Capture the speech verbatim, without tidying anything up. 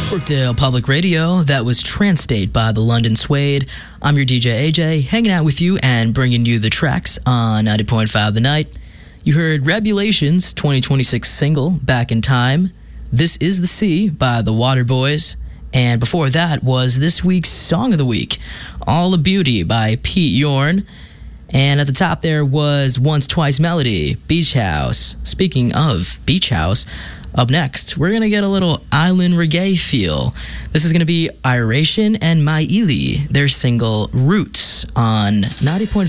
Brookdale Public Radio. That was Transstate by the London Suede. I'm your D J A J, hanging out with you and bringing you the tracks on ninety point five The Night. You heard Rebulation's twenty twenty-six single, Back in Time. This Is the Sea by the Waterboys. And before that was this week's Song of the Week, All a Beauty by Pete Yorn. And at the top there was Once Twice Melody, Beach House. Speaking of Beach House, up next, we're going to get a little island reggae feel. This is going to be Iration and Maili, their single Roots on ninety point five